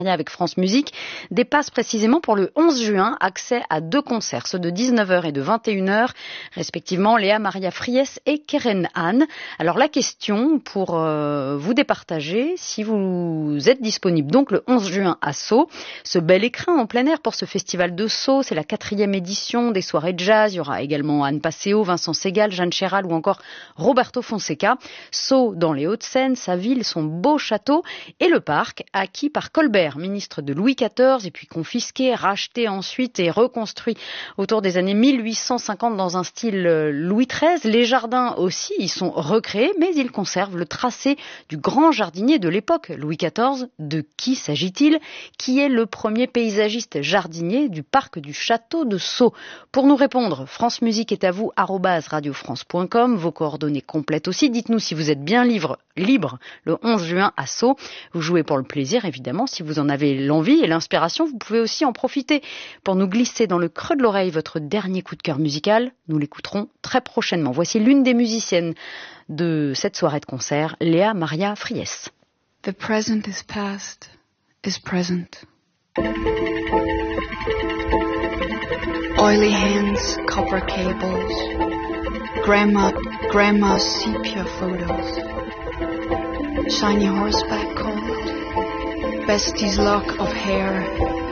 avec France Musique, dépasse précisément pour le 11 juin accès à 2 concerts, ceux de 19h et de 21h, respectivement Léa Maria Friès et Keren Han. Alors la question pour vous départager, si vous êtes disponible donc le 11 juin à Sceaux, ce bel écrin en plein air pour ce festival de Sceaux, c'est la 4e édition des soirées de jazz, il y aura également Anne Passeo, Vincent Segal, Jeanne Chéral ou encore Roberto Fonseca. Sceaux dans les Hauts-de-Seine, sa ville, son beau château et le parc acquis par Colbert, ministre de Louis XIV, et puis confisqué, racheté ensuite et reconstruit autour des années 1850 dans un style Louis XIII. Les jardins aussi y sont recréés, mais ils conservent le tracé du grand jardinier de l'époque, Louis XIV. De qui s'agit-il? Qui est le premier paysagiste jardinier du parc du château de Sceaux? Pour nous répondre, France Musique est à vous, @radiofrance.com, vos coordonnées complètes aussi. Dites-nous si vous êtes bien libre le 11 juin à Sceaux. Vous jouez pour le plaisir, évidemment. Si vous en avez l'envie et l'inspiration, vous pouvez aussi en profiter pour nous glisser dans le creux de l'oreille votre dernier coup de cœur musical. Nous l'écouterons très prochainement. Voici l'une des musiciennes de cette soirée de concert, Léa Maria Friès. The present is past, is present. Oily hands, copper cables, grandma's sepia photos, shiny horseback coat, bestie's lock of hair,